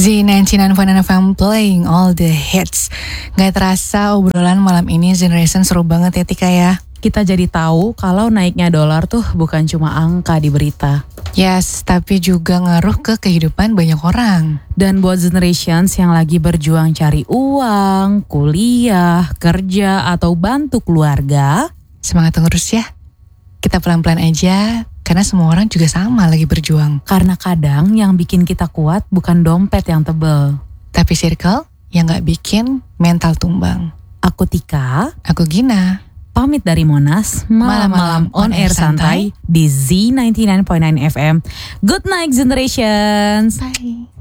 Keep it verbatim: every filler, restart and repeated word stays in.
Z sembilan puluh sembilan point sembilan F M playing all the hits. Gak terasa obrolan malam ini Generation seru banget ya Tika ya. Kita jadi tahu kalau naiknya dolar tuh bukan cuma angka di berita. Yes, tapi juga ngaruh ke kehidupan banyak orang. Dan buat generations yang lagi berjuang cari uang, kuliah, kerja, atau bantu keluarga, semangat terus ya. Kita pelan-pelan aja, karena semua orang juga sama lagi berjuang. Karena kadang yang bikin kita kuat bukan dompet yang tebel, tapi circle yang gak bikin mental tumbang. Aku Tika. Aku Gina. Pamit dari Monas, malam-malam on air santai di Z sembilan puluh sembilan point sembilan F M. Good night generations. Bye.